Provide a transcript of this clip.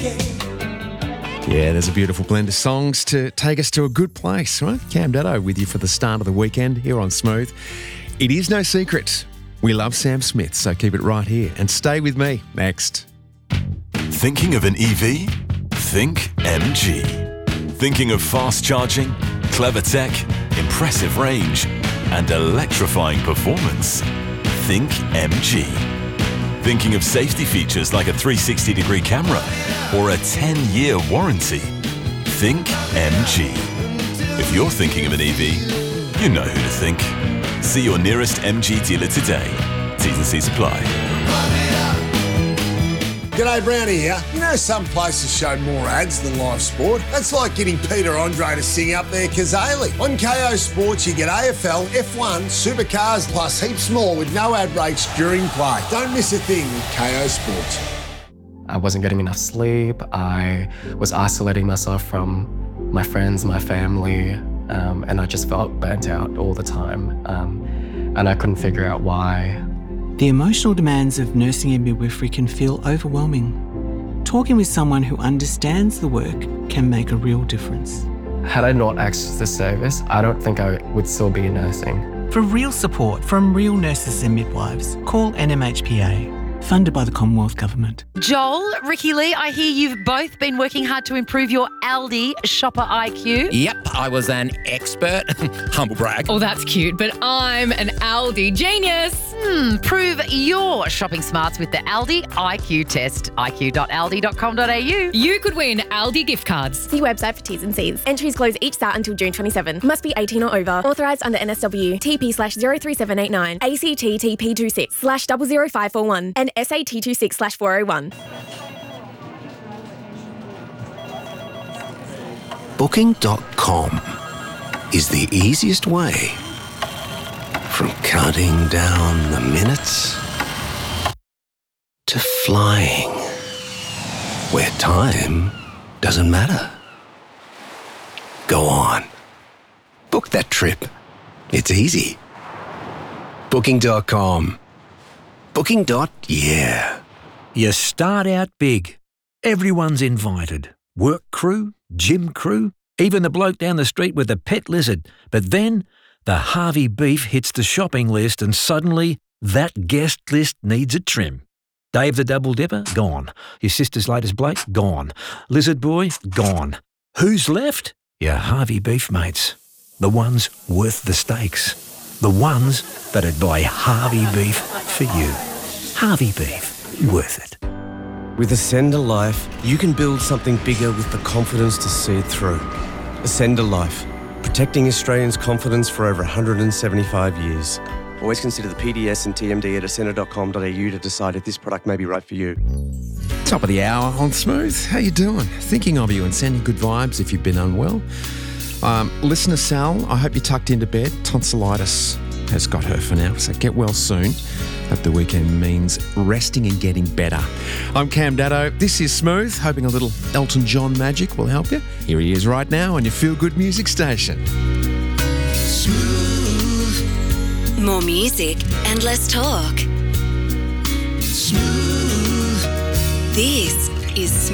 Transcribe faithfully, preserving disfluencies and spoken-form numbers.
Yeah, there's a beautiful blend of songs to take us to a good place, right? Cam Datto with you for the start of the weekend here on Smooth. It is no secret we love Sam Smith, so keep it right here and stay with me next. Thinking of an E V? Think M G. Thinking of fast charging, clever tech, impressive range, and electrifying performance? Think M G. Thinking of safety features like a three hundred sixty degree camera or a ten year warranty? Think M G. If you're thinking of an E V, you know who to think. See your nearest M G dealer today. T's and C's apply. G'day, Brownie here. You know some places show more ads than live sport? That's like getting Peter Andre to sing up their Kazali. On K O Sports, you get A F L, F one, supercars, plus heaps more with no ad breaks during play. Don't miss a thing with K O Sports. I wasn't getting enough sleep. I was isolating myself from my friends, my family, um, and I just felt burnt out all the time. Um, and I couldn't figure out why. The emotional demands of nursing and midwifery can feel overwhelming. Talking with someone who understands the work can make a real difference. Had I not accessed this service, I don't think I would still be nursing. For real support from real nurses and midwives, call N M H P A, funded by the Commonwealth Government. Joel, Ricky Lee, I hear you've both been working hard to improve your Aldi shopper I Q. Yep, I was an expert. Humble brag. Oh, that's cute, but I'm an Aldi genius. Hmm, prove your shopping smarts with the Aldi I Q test. I Q dot aldi dot com dot a u. You could win Aldi gift cards. See website for T's and C's. Entries close each start until June twenty-seventh. Must be eighteen or over. Authorised under N S W. T P slash zero three seven eight nine. A C T T P two six slash double zero five four one. And S A T two six slash four oh one. Booking dot com is the easiest way from counting down the minutes to flying where time doesn't matter. Go on. Book that trip. It's easy. Booking dot com. Booking. Yeah. You start out big. Everyone's invited. Work crew, gym crew, even the bloke down the street with the pet lizard. But then the Harvey beef hits the shopping list and suddenly that guest list needs a trim. Dave the Double Dipper? Gone. Your sister's latest Blake? Gone. Lizard Boy? Gone. Who's left? Your Harvey beef mates. The ones worth the stakes. The ones that'd buy Harvey beef for you. Harvey beef. Worth it. With Ascend a Life, you can build something bigger with the confidence to see it through. Ascend a Life. Protecting Australians' confidence for over one hundred seventy-five years. Always consider the P D S and T M D at ascender dot com dot a u to decide if this product may be right for you. Top of the hour on Smooth. How you doing? Thinking of you and sending good vibes if you've been unwell. Um, listener Sal, I hope you tucked into bed. Tonsillitis has got her for now, so get well soon. Hope the weekend means resting and getting better. I'm Cam Datto. This is Smooth, hoping a little Elton John magic will help you. Here he is right now on your feel-good music station. Smooth. More music and less talk. Smooth. This is